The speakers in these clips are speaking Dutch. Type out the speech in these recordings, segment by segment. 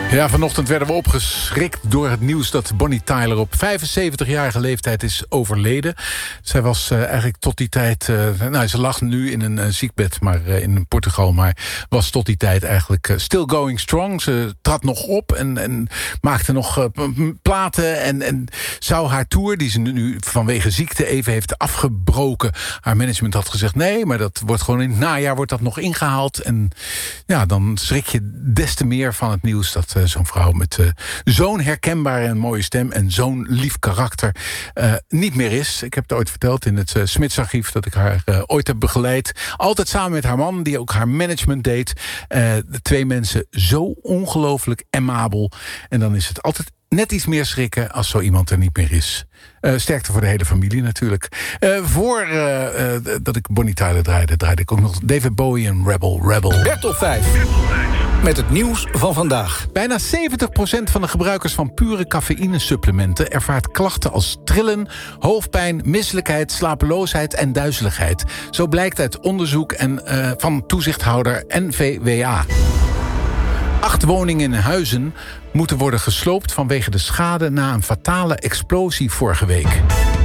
Ja, vanochtend werden we opgeschrikt door het nieuws dat Bonnie Tyler op 75-jarige leeftijd is overleden. Zij was eigenlijk tot die tijd... ze lag nu in een ziekbed in Portugal, maar was tot die tijd eigenlijk still going strong. Ze trad nog op en maakte nog platen en zou haar tour, die ze nu vanwege ziekte even heeft afgebroken. Haar management had gezegd nee, maar dat wordt gewoon in het najaar wordt dat nog ingehaald. En ja, dan schrik je des te meer van het nieuws dat zo'n vrouw met zo'n herkenbare en mooie stem en zo'n lief karakter niet meer is. Ik heb het ooit verteld in het Smitsarchief dat ik haar ooit heb begeleid. Altijd samen met haar man, die ook haar management deed. De twee mensen zo ongelooflijk amabel. En dan is het altijd net iets meer schrikken als zo iemand er niet meer is. Sterkte voor de hele familie natuurlijk. Dat ik Bonnie Tyler draaide ik ook nog David Bowie en Rebel. Bertop 5. Met het nieuws van vandaag. Bijna 70% van de gebruikers van pure cafeïnesupplementen ervaart klachten als trillen, hoofdpijn, misselijkheid, slapeloosheid en duizeligheid. Zo blijkt uit onderzoek van toezichthouder NVWA. 8 woningen en huizen moeten worden gesloopt vanwege de schade na een fatale explosie vorige week.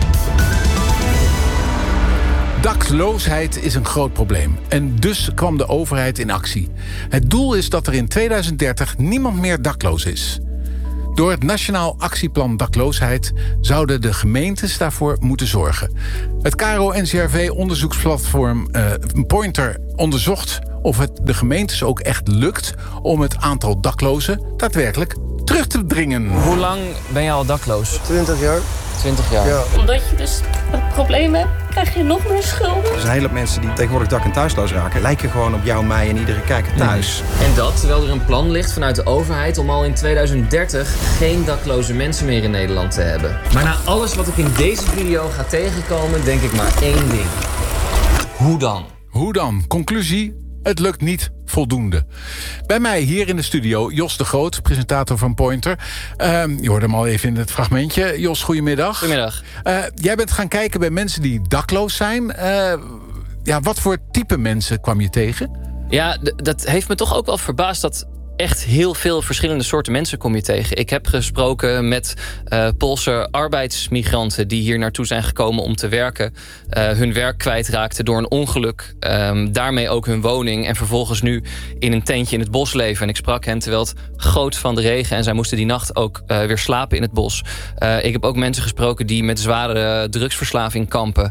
Dakloosheid is een groot probleem en dus kwam de overheid in actie. Het doel is dat er in 2030 niemand meer dakloos is. Door het Nationaal Actieplan Dakloosheid zouden de gemeentes daarvoor moeten zorgen. Het KRO-NCRV-onderzoeksplatform Pointer onderzocht of het de gemeentes ook echt lukt om het aantal daklozen daadwerkelijk terug te dringen. Hoe lang ben je al dakloos? 20 jaar. 20 jaar. Ja. Omdat je dus het probleem hebt, krijg je nog meer schulden. Er zijn een hele hoop mensen die tegenwoordig dak- en thuisloos raken. Lijken gewoon op jou, mij en iedere kijker thuis. En dat terwijl er een plan ligt vanuit de overheid om al in 2030 geen dakloze mensen meer in Nederland te hebben. Maar na alles wat ik in deze video ga tegenkomen, denk ik maar één ding. Hoe dan? Hoe dan? Conclusie? Het lukt niet voldoende. Bij mij hier in de studio Jos de Groot, presentator van Pointer. Je hoorde hem al even in het fragmentje. Jos, goedemiddag. Goedemiddag. Jij bent gaan kijken bij mensen die dakloos zijn. Wat voor type mensen kwam je tegen? Ja, dat heeft me toch ook wel verbaasd dat echt heel veel verschillende soorten mensen kom je tegen. Ik heb gesproken met Poolse arbeidsmigranten die hier naartoe zijn gekomen om te werken. Hun werk kwijtraakten door een ongeluk. Daarmee ook hun woning. En vervolgens nu in een tentje in het bos leven. En ik sprak hen terwijl het goot van de regen. En zij moesten die nacht ook weer slapen in het bos. Ik heb ook mensen gesproken die met zware drugsverslaving kampen.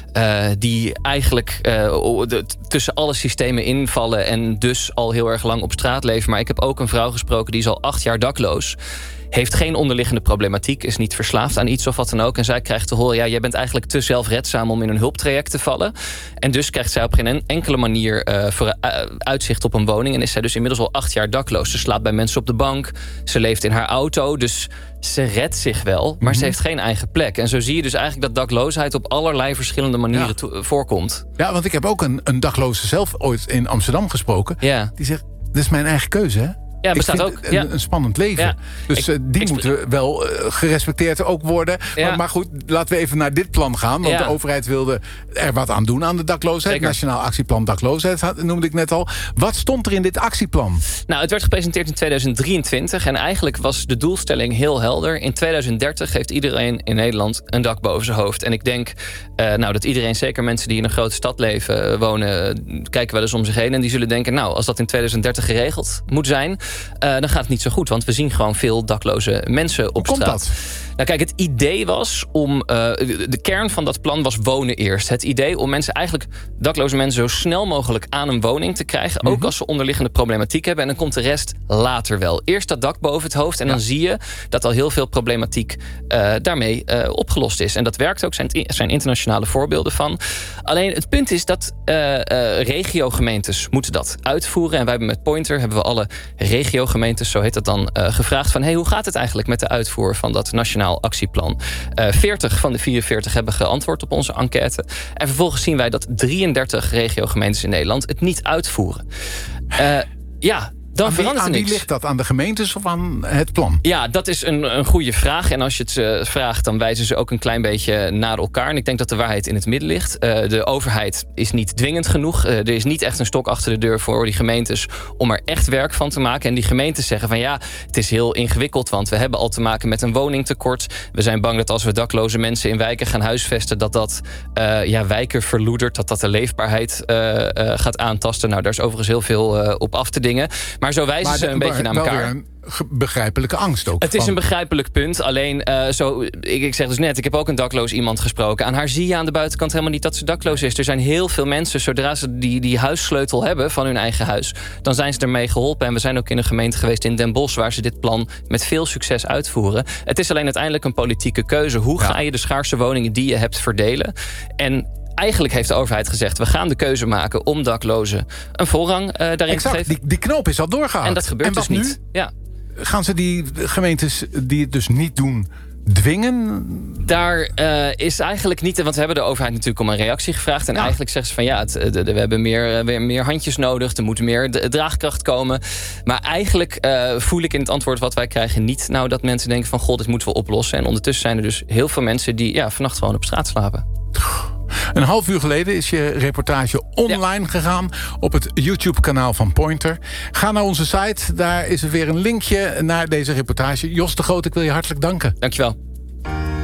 Die eigenlijk tussen alle systemen invallen. En dus al heel erg lang op straat leven. Maar ik heb ook een vrouw gesproken die is al 8 jaar dakloos. Heeft geen onderliggende problematiek, is niet verslaafd aan iets of wat dan ook. En zij krijgt te horen, ja, jij bent eigenlijk te zelfredzaam om in een hulptraject te vallen. En dus krijgt zij op geen enkele manier uitzicht op een woning. En is zij dus inmiddels al 8 jaar dakloos. Ze slaapt bij mensen op de bank, ze leeft in haar auto. Dus ze redt zich wel, maar ze heeft geen eigen plek. En zo zie je dus eigenlijk dat dakloosheid op allerlei verschillende manieren voorkomt. Ja, want ik heb ook een dakloze zelf ooit in Amsterdam gesproken. Ja. Die zegt, dit is mijn eigen keuze, hè? Ja, bestaat ook. Een spannend leven. Ja. Dus die moeten wel gerespecteerd ook worden. Ja. Maar goed, laten we even naar dit plan gaan. Want de overheid wilde er wat aan doen aan de dakloosheid. Zeker. Nationaal Actieplan Dakloosheid noemde ik net al. Wat stond er in dit actieplan? Nou, het werd gepresenteerd in 2023. En eigenlijk was de doelstelling heel helder. In 2030 heeft iedereen in Nederland een dak boven zijn hoofd. En ik denk dat iedereen, zeker mensen die in een grote stad wonen, kijken wel eens om zich heen. En die zullen denken, nou, als dat in 2030 geregeld moet zijn, dan gaat het niet zo goed. Want we zien gewoon veel dakloze mensen op straat. Hoe komt dat? Nou kijk, het idee was om... de kern van dat plan was wonen eerst. Het idee om eigenlijk dakloze mensen zo snel mogelijk aan een woning te krijgen. Ook als ze onderliggende problematiek hebben. En dan komt de rest later wel. Eerst dat dak boven het hoofd. En dan zie je dat al heel veel problematiek daarmee opgelost is. En dat werkt ook. Er zijn internationale voorbeelden van. Alleen het punt is dat regiogemeentes moeten dat uitvoeren. En wij hebben met Pointer hebben we alle regiogemeentes, zo heet dat dan, gevraagd van, hoe gaat het eigenlijk met de uitvoer van dat Nationaal Actieplan? 40 van de 44 hebben geantwoord op onze enquête. En vervolgens zien wij dat 33 regiogemeentes in Nederland het niet uitvoeren. Dan verandert er Aan wie niks. ligt dat? Aan de gemeentes of aan het plan? Ja, dat is een goede vraag. En als je het vraagt, dan wijzen ze ook een klein beetje naar elkaar. En ik denk dat de waarheid in het midden ligt. De overheid is niet dwingend genoeg. Er is niet echt een stok achter de deur voor die gemeentes om er echt werk van te maken. En die gemeentes zeggen van ja, het is heel ingewikkeld, want we hebben al te maken met een woningtekort. We zijn bang dat als we dakloze mensen in wijken gaan huisvesten, dat wijken verloedert, dat de leefbaarheid gaat aantasten. Nou, daar is overigens heel veel op af te dingen. Maar zo wijzen ze een beetje naar elkaar. Wel weer een begrijpelijke angst ook. Het is een begrijpelijk punt. Alleen, ik zeg dus net, ik heb ook een dakloos iemand gesproken. Aan haar zie je aan de buitenkant helemaal niet dat ze dakloos is. Er zijn heel veel mensen, zodra ze die huissleutel hebben van hun eigen huis, dan zijn ze ermee geholpen. En we zijn ook in een gemeente geweest in Den Bosch, waar ze dit plan met veel succes uitvoeren. Het is alleen uiteindelijk een politieke keuze. Hoe ga je de schaarse woningen die je hebt verdelen? En eigenlijk heeft de overheid gezegd, we gaan de keuze maken om daklozen een voorrang daarin te geven. Die knoop is al doorgehaald. En dat gebeurt dus nu? niet. Ja. Gaan ze die gemeentes die het dus niet doen dwingen? Daar is eigenlijk niet, want we hebben de overheid natuurlijk om een reactie gevraagd. En eigenlijk zeggen ze van we hebben meer handjes nodig. Er moet meer draagkracht komen. Maar eigenlijk voel ik in het antwoord wat wij krijgen niet nou dat mensen denken van goh, dit moeten we oplossen. En ondertussen zijn er dus heel veel mensen die vannacht gewoon op straat slapen. Een half uur geleden is je reportage online gegaan op het YouTube-kanaal van Pointer. Ga naar onze site, daar is er weer een linkje naar deze reportage. Jos de Groot, ik wil je hartelijk danken. Dankjewel.